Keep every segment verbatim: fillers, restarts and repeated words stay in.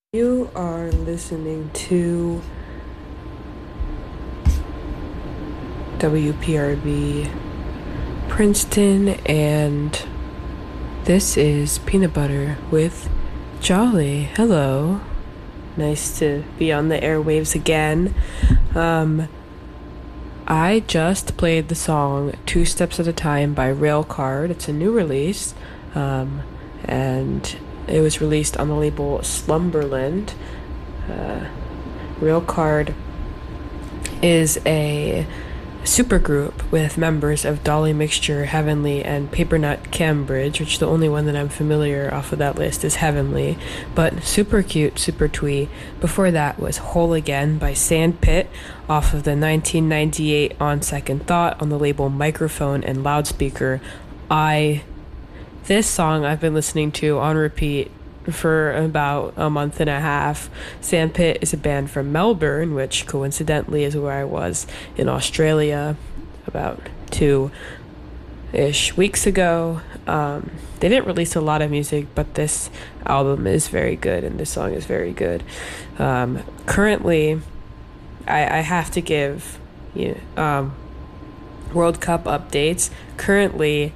You are listening to W P R B Princeton, and this is Peanut Butter with Jolly. Hello. Nice to be on the airwaves again. Um, I just played the song Two Steps at a Time by Railcard. It's a new release, um, and it was released on the label Slumberland. Uh, Railcard is a supergroup with members of Dolly Mixture, Heavenly, and Papernut Cambridge, which the only one that I'm familiar off of that list is Heavenly, but super cute, super twee. Before that was Whole Again by Sandpit off of the nineteen ninety-eight On Second Thought on the label Microphone and Loudspeaker. I This song I've been listening to on repeat for about a month and a half. Sandpit is a band from Melbourne, which coincidentally is where I was in Australia about two-ish weeks ago. Um, they didn't release a lot of music, but this album is very good, and this song is very good. Um, currently, I, I have to give you know, um, World Cup updates. Currently,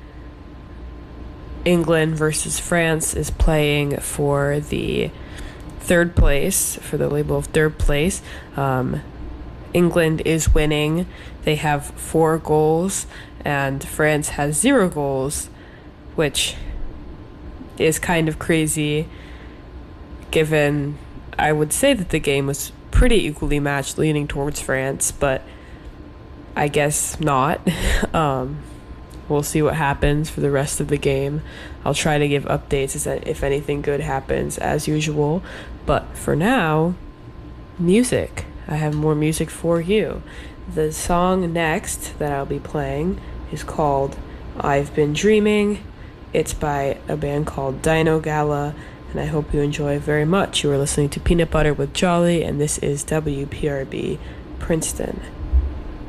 England versus France is playing for the third place, for the label of third place. Um, England is winning. They have four goals, and France has zero goals, which is kind of crazy, given I would say that the game was pretty equally matched, leaning towards France, but I guess not. um, We'll see what happens for the rest of the game. I'll try to give updates as if anything good happens, as usual. But for now, music. I have more music for you. The song next that I'll be playing is called I've Been Dreaming. It's by a band called Dino Gala, and I hope you enjoy it very much. You are listening to Peanut Butter with Jolly, and this is W P R B Princeton.